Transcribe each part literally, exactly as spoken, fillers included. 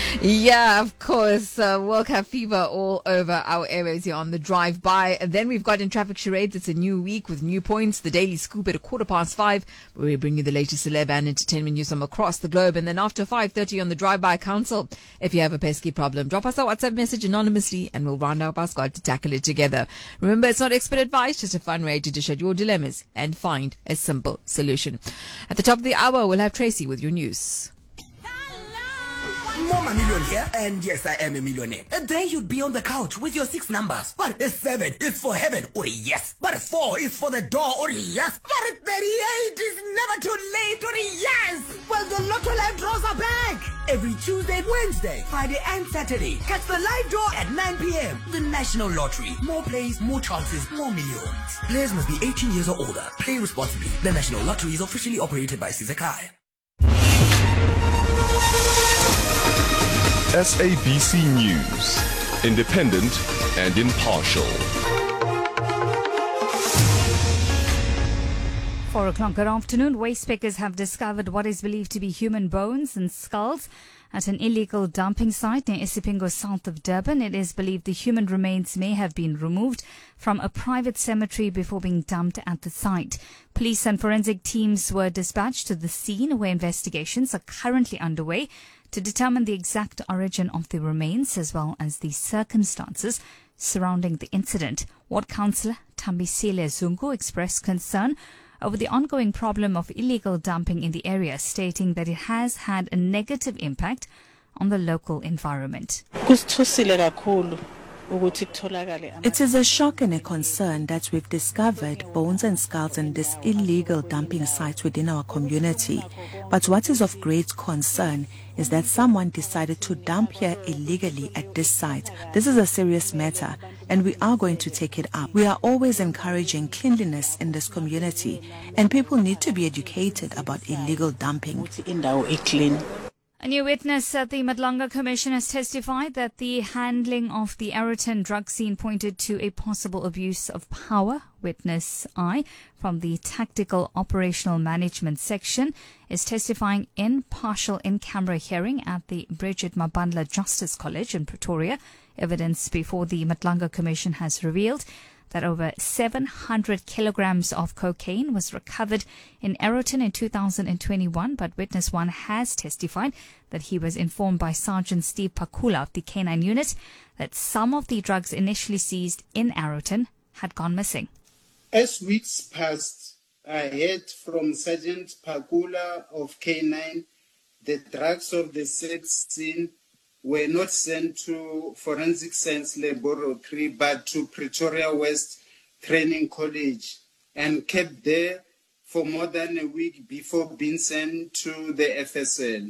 Yeah, of course. Uh, World Cup fever all over our airways here on the drive by. And then we've got in traffic charades. It's a new week with new points. The Daily Scoop at a quarter past five, where we bring you the latest celeb and entertainment news from across the globe. And then after five thirty on the drive by council, if you have a pesky problem, drop us a WhatsApp message anonymously, and we'll round up our squad to tackle it together. Remember, it's not expert advice, just a fun way to dish out your dilemmas and find a simple solution. At the top of the hour, we'll have Tracy with your news. I'm a millionaire, and yes, I am a millionaire. A day you'd be on the couch with your six numbers. But a seven is for heaven, or yes. But a four is for the door, or yes. But a thirty-eight is never too late, or yes. Well, the Lotto Live draws are back. Every Tuesday, Wednesday, Friday, and Saturday. Catch the live draw at nine p.m. The National Lottery. More plays, more chances, more millions. Players must be eighteen years or older. Play responsibly. The National Lottery is officially operated by Sizakai. S A B C News, independent and impartial. Four o'clock good afternoon. Waste pickers have discovered what is believed to be human bones and skulls at an illegal dumping site near Isipingo, south of Durban. It is believed the human remains may have been removed from a private cemetery before being dumped at the site. Police and forensic teams were dispatched to the scene, where investigations are currently underway to determine the exact origin of the remains as well as the circumstances surrounding the incident. Ward Councillor Thambisile Zungu expressed concern over the ongoing problem of illegal dumping in the area, stating that it has had a negative impact on the local environment. It is a shock and a concern that we've discovered bones and skulls in this illegal dumping site within our community. But what is of great concern is that someone decided to dump here illegally at this site. This is a serious matter, and we are going to take it up. We are always encouraging cleanliness in this community, and people need to be educated about illegal dumping. A new witness at the Madlanga Commission has testified that the handling of the Aeroton drug scene pointed to a possible abuse of power. Witness I, from the Tactical Operational Management Section, is testifying in partial in-camera hearing at the Bridget Mabandla Justice College in Pretoria. Evidence before the Madlanga Commission has revealed that over seven hundred kilograms of cocaine was recovered in Aeroton in two thousand twenty-one, but witness one has testified that he was informed by Sergeant Steve Pakula of the K nine unit that some of the drugs initially seized in Aeroton had gone missing. As weeks passed, I heard from Sergeant Pakula of K nine the drugs of the said scene were not sent to Forensic Science Laboratory but to Pretoria West Training College and kept there for more than a week before being sent to the F S L.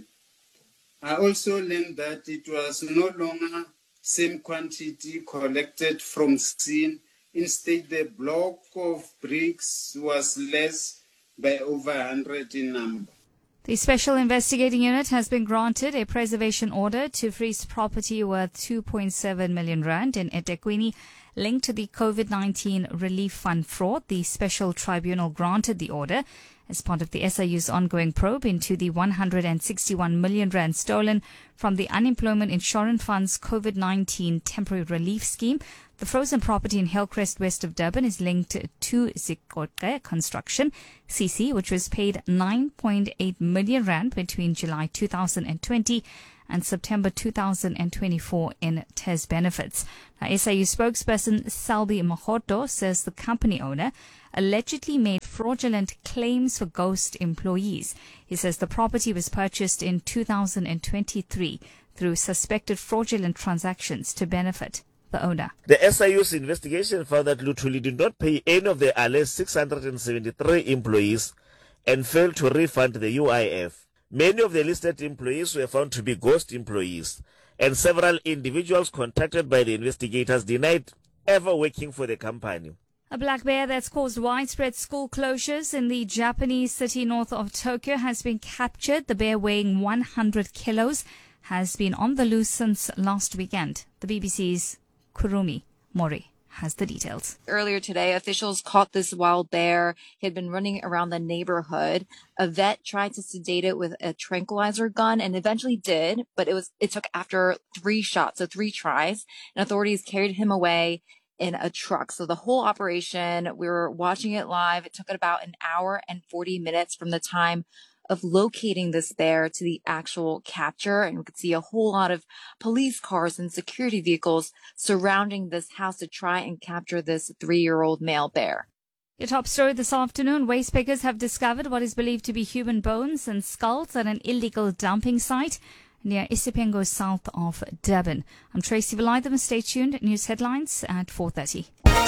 I also learned that it was no longer same quantity collected from scene. Instead, the block of bricks was less by over one hundred in number. The Special Investigating Unit has been granted a preservation order to freeze property worth two point seven million rand in eThekwini linked to the COVID nineteen Relief Fund fraud. The Special Tribunal granted the order as part of the S I U's ongoing probe into the one hundred sixty-one million rand stolen from the Unemployment Insurance Fund's COVID nineteen Temporary Relief Scheme. The frozen property in Hillcrest, west of Durban, is linked to Zikoke Construction, C C, which was paid nine point eight million rand between July two thousand twenty and September two thousand twenty-four in T E S benefits. Now, S I U spokesperson Salbi Mahoto says the company owner allegedly made fraudulent claims for ghost employees. He says the property was purchased in two thousand twenty-three through suspected fraudulent transactions to benefit the owner. The S I U's investigation found that Luthuli did not pay any of the alleged six hundred seventy-three employees and failed to refund the U I F. Many of the listed employees were found to be ghost employees, and several individuals contacted by the investigators denied ever working for the company. A black bear that's caused widespread school closures in the Japanese city north of Tokyo has been captured. The bear, weighing one hundred kilos, has been on the loose since last weekend. The B B C's Kurumi Mori has the details. Earlier today, officials caught this wild bear. He had been running around the neighborhood. A vet tried to sedate it with a tranquilizer gun and eventually did, but it was it took after three shots, so three tries, and authorities carried him away in a truck. So the whole operation, we were watching it live. It took about an hour and forty minutes from the time of locating this bear to the actual capture. And we could see a whole lot of police cars and security vehicles surrounding this house to try and capture this three-year-old male bear. Your top story this afternoon, waste pickers have discovered what is believed to be human bones and skulls at an illegal dumping site near Isipengo, south of Durban. I'm Tracy Valaydham. Stay tuned. News headlines at four thirty.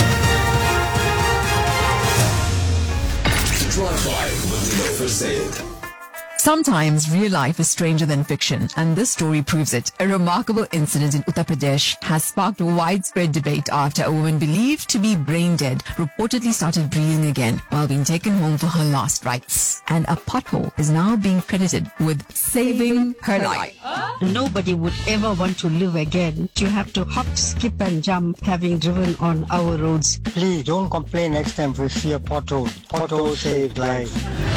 Drive-by with Nilofer Sayed. Sometimes real life is stranger than fiction, and this story proves it. A remarkable incident in Uttar Pradesh has sparked widespread debate after a woman believed to be brain dead reportedly started breathing again while being taken home for her last rites. And a pothole is now being credited with saving her life. Nobody would ever want to live again. You have to hop, skip and jump having driven on our roads. Please don't complain next time we see a pothole. Pothole saved life.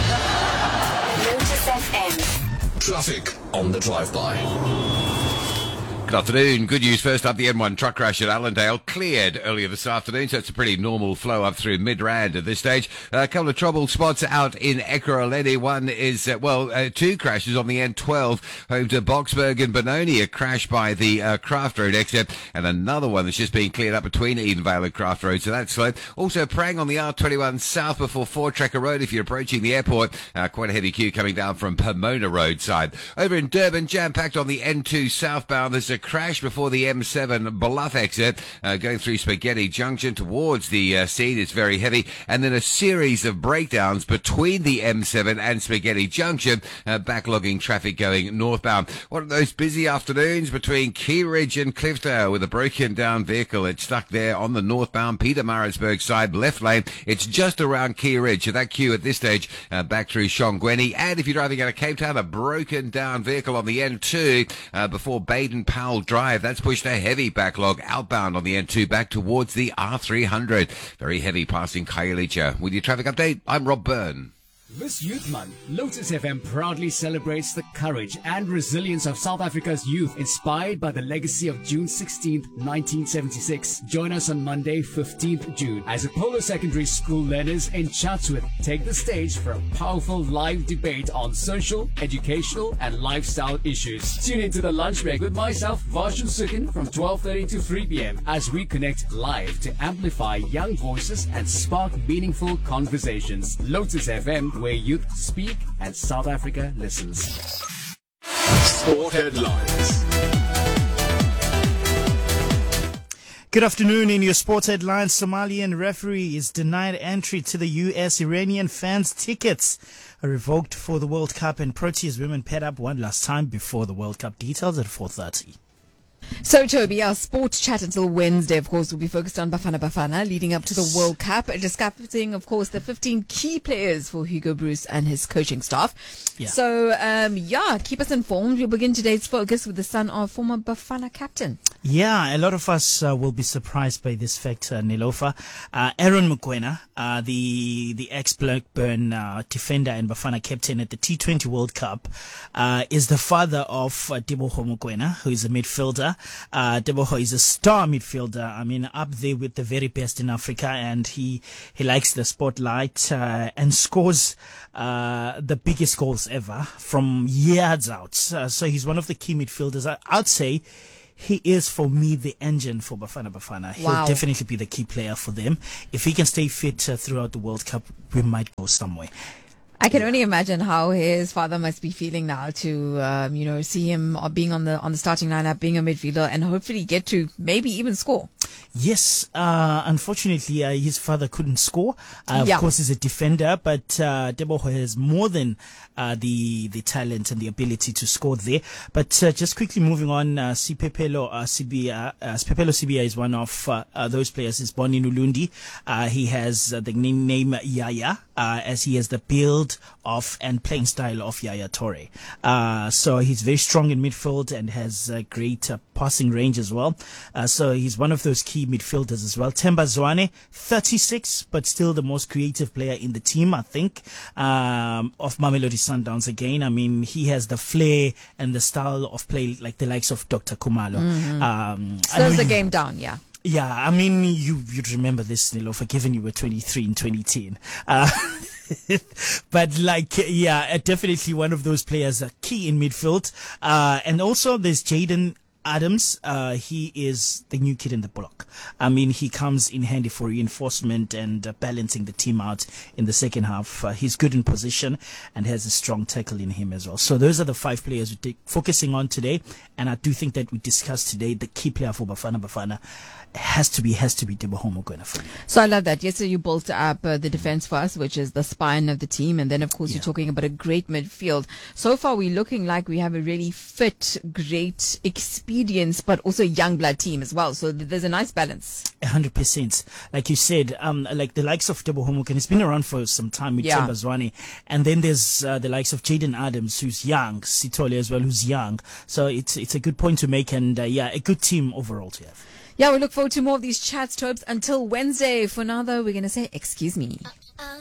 Lotus F M. Traffic on the drive-by. Good afternoon. Good news. First up, the N one truck crash at Allendale cleared earlier this afternoon, so it's a pretty normal flow up through Midrand at this stage. Uh, a couple of trouble spots out in Ekurhuleni. One is, uh, well, uh, two crashes on the N twelve home to Boksburg and Benoni, a crash by the uh, Craft Road exit, and another one that's just being cleared up between Edenvale and Craft Road, so that's slow. Also, Prang on the R twenty-one south before Ford Tracker Road if you're approaching the airport. Uh, quite a heavy queue coming down from Pomona Road side. Over in Durban, jam-packed on the N two southbound. There's a crash before the M seven Bluff exit, uh, going through Spaghetti Junction towards the uh, scene. It's very heavy, and then a series of breakdowns between the M seven and Spaghetti Junction, uh, backlogging traffic going northbound. One of those busy afternoons between Key Ridge and Cliffdale with a broken down vehicle. It's stuck there on the northbound Pietermaritzburg side left lane. It's just around Key Ridge, so that queue at this stage uh, back through Shongweni. And if you're driving out of Cape Town, a broken down vehicle on the N two uh, before Baden-Powell Drive. That's pushed a heavy backlog outbound on the N two back towards the R three hundred. Very heavy passing Khayelitsha. With your traffic update, I'm Rob Byrne. This Youth Month, Lotus F M proudly celebrates the courage and resilience of South Africa's youth, inspired by the legacy of June sixteenth, nineteen seventy-six. Join us on Monday, fifteenth June, as Apollo Secondary School learners in Chatsworth take the stage for a powerful live debate on social, educational, and lifestyle issues. Tune into the lunch break with myself, Varshan Sukin, from twelve thirty to three p.m. as we connect live to amplify young voices and spark meaningful conversations. Lotus F M, where youth speak and South Africa listens. Sport headlines. Good afternoon. In your sports headlines, Somalian referee is denied entry to the U S. Iranian fans' tickets are revoked for the World Cup, and Proteas women paired up one last time before the World Cup. Details at four thirty. So, Toby, our sports chat until Wednesday, of course, will be focused on Bafana Bafana leading up to the World Cup, discussing, of course, the fifteen key players for Hugo Broos and his coaching staff. Yeah. So, um, yeah, keep us informed. We'll begin today's focus with the son of former Bafana captain. Yeah, a lot of us uh, will be surprised by this fact, uh, Nilofer. Uh, Aaron Mokoena, uh, the the ex-Blackburn uh, defender and Bafana captain at the T twenty World Cup, uh, is the father of uh, Teboho Mokoena, who is a midfielder. Uh, Teboho is a star midfielder. I mean, up there with the very best in Africa, and he he likes the spotlight uh, and scores uh, the biggest goals ever from yards out. Uh, so he's one of the key midfielders. I, I'd say he is, for me, the engine for Bafana Bafana. He'll Wow. definitely be the key player for them. If he can stay fit uh, throughout the World Cup, we might go somewhere. I can only imagine how his father must be feeling now to, um, you know, see him being on the on the starting lineup, being a midfielder, and hopefully get to maybe even score. Yes, uh, unfortunately, uh, his father couldn't score. Uh, of Yeah. course, he's a defender, but uh, Teboho has more than uh, the the talent and the ability to score there. But uh, just quickly moving on, uh, Sipepelo uh, Sibia, uh, Sipepelo Sibia is one of uh, uh, those players. He's born in Ulundi. Uh, he has uh, the name, name Yaya. uh, as he has the build of and playing style of Yaya Toure. Uh, so he's very strong in midfield and has a great uh, passing range as well. Uh, so he's one of those key midfielders as well. Themba Zwane, thirty-six, but still the most creative player in the team, I think, um, of Mamelodi Sundowns again. I mean, he has the flair and the style of play like the likes of Doctor Kumalo. Mm-hmm. Um, Slows I the mean, game down, yeah. Yeah, I mean, you, you'd remember this, Nilofa, given you were twenty-three in twenty ten. Uh, but like, yeah, uh, definitely one of those players uh, key in midfield. Uh, and also there's Jaden Adams. Uh, he is the new kid in the block. I mean, he comes in handy for reinforcement and uh, balancing the team out in the second half. Uh, he's good in position and has a strong tackle in him as well. So those are the five players we're take, focusing on today. And I do think that we discussed today the key player for Bafana Bafana has to be has to be Teboho Mokoena for me. So I love that. Yes, so you built up uh, the defense for us, which is the spine of the team, and then of course Yeah. you're talking about a great midfield. So far, we're looking like we have a really fit, great, experienced, but also young blood team as well. So th- there's a nice balance. A hundred percent. Like you said, um, like the likes of Teboho Mokoena, it's been around for some time with Yeah. Themba Zwane, and then there's uh, the likes of Jaden Adams, who's young, Sithole as well, who's young. So it's it's a good point to make, and uh, yeah, a good team overall to have. Yeah, we look forward to more of these chats, Tobes. Until Wednesday. For now, though, we're going to say, excuse me. Uh,